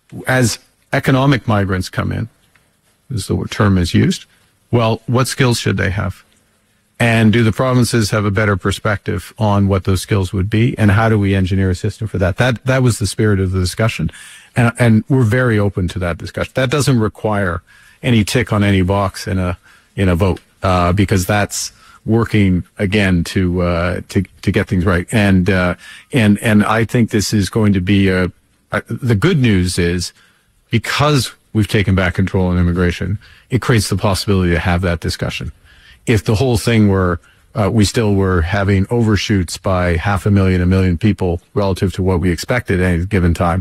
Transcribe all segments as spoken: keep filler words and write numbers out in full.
as economic migrants come in, as the term is used, well, what skills should they have? And do the provinces have a better perspective on what those skills would be? And how do we engineer a system for that? That, that was the spirit of the discussion. And, and we're very open to that discussion. That doesn't require any tick on any box in a, in a vote, uh, because that's working again to, uh, to, to get things right. And, uh, and, and I think this is going to be a, a, the good news is because we've taken back control on immigration, it creates the possibility to have that discussion. If the whole thing were, uh, we still were having overshoots by half a million, a million people relative to what we expected at any given time,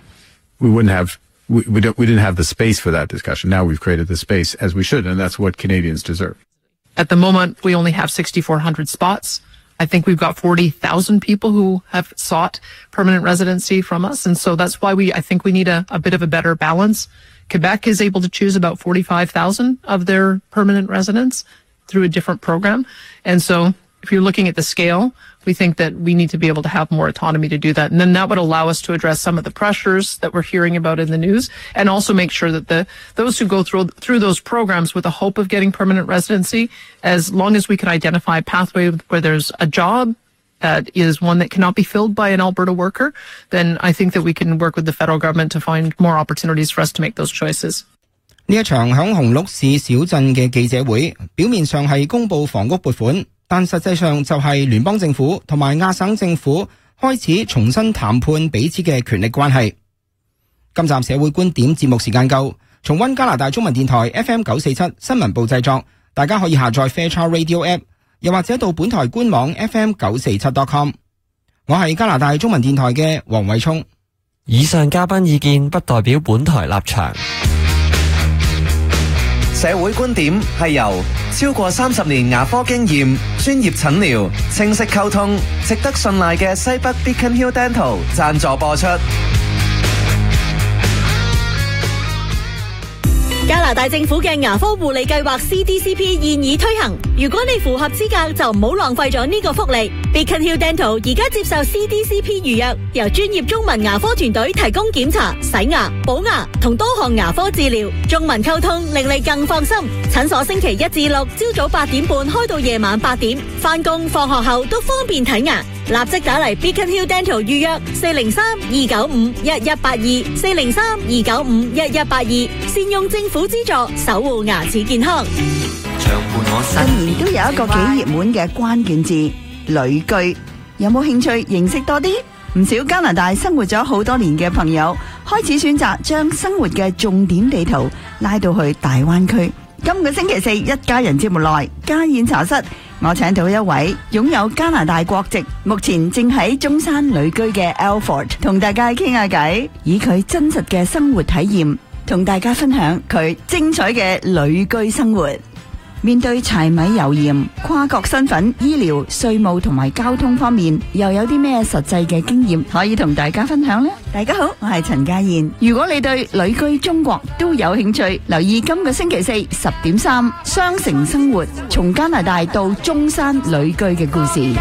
we wouldn't have, we, we, don't, we didn't have the space for that discussion. Now we've created the space as we should, and that's what Canadians deserve. At the moment, we only have sixty-four hundred spots. I think we've got forty thousand people who have sought permanent residency from us. And so that's why we, I think we need a, a bit of a better balance. Quebec is able to choose about forty-five thousand of their permanent residents through a different program. And so if you're looking at the scale, we think that we need to be able to have more autonomy to do that. And then that would allow us to address some of the pressures that we're hearing about in the news, and also make sure that the those who go through through those programs with the hope of getting permanent residency, as long as we can identify a pathway where there's a job that is one that cannot be filled by an Alberta worker, then I think that we can work with the federal government to find more opportunities for us to make those choices. 呢一場響紅綠市小鎮嘅記者會，表面上係公布房屋撥款，但實際上就係聯邦政府同埋亞省政府開始重新談判彼此嘅權力關係。今集社會觀點節目時間夠，重溫加拿大中文電台 F M 九四七新聞部製作，大家可以下載 Fairchild Radio App， 又或者到本台官網 F M 九四七 dot com。我係加拿大中文電台嘅黃偉聰。 以上嘉賓意見不代表本台立場。 社會觀點係由超過三十年牙科經驗、專業診療、清晰溝通、值得信賴嘅西北 Beacon Hill Dental 贊助播出。 加拿大政府嘅牙科護理計劃 C D C P 現已推行，如果你符合資格就唔好浪費咗呢個福利。Beacon Hill Dental 而家接受 C D C P 預約，由專業中文牙科團隊提供檢查、洗牙、補牙同多項牙科治療，中文溝通令你更放心。診所星期一至六朝早八點半開到夜晚八點，返工放學後都方便睇牙。立即打嚟 Beacon Hill Dental 預約四零三二九五一一八二四零三二九五一一八二，善用政府資助守護牙齒健康。 近年都有一個幾熱門嘅關鍵字旅居，有冇興趣認識多啲？唔少加拿大生活咗好多年嘅朋友開始選擇將生活嘅重點地圖拉到去大灣區。今個星期四一家人節目內家宴茶室，我請到一位擁有加拿大國籍，目前正喺中山旅居嘅 Alford， 同大家傾下偈，以佢真實嘅生活體驗同大家分享佢精彩嘅旅居生活。面對柴米油鹽、跨國身份、醫療、稅務同埋交通方面，又有啲咩實際嘅經驗可以同大家分享呢？大家好，我係陳家燕。如果你對旅居中國都有興趣，留意今個星期四十點三雙城生活，從加拿大到中山旅居嘅故事。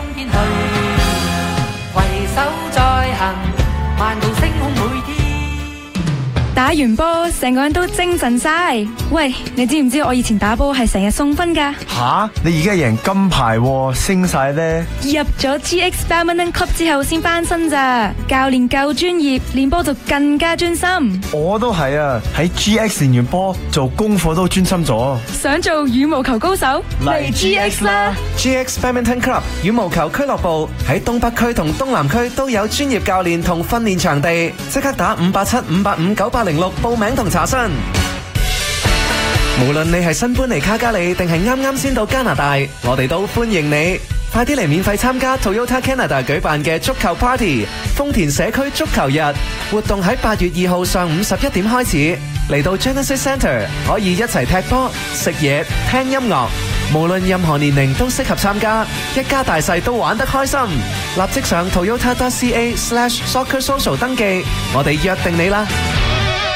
打完波，成個人都精神晒。喂，你知唔知我以前打波係成日送分㗎？ 吓，你而家贏金牌喎，升晒咧！ 入咗 G X Badminton Club 之後先翻身咋，教練夠專業，練波就更加專心。 我都係啊，喺 G X 練完波，做功課都專心咗。 想做羽毛球高手，嚟 G X 啦 ！G X Badminton Club 羽毛球俱樂部喺東北區同東南區都有專業教練同訓練場地，即刻打五八七五八五九八零六報名同查詢。無論你係新搬嚟卡加里定係啱啱先到加拿大，我哋都歡迎你。快啲嚟免費參加 Toyota Canada 舉辦嘅足球 Party 豐田社區足球日活動，喺八月二號上午十一點開始。嚟到 Genesis Centre 可以一齊踢波、食嘢、聽音樂，無論任何年齡都適合參加，一家大細都玩得開心。立即上 toyota dot c a slash soccer social 登記，我哋約定你啦！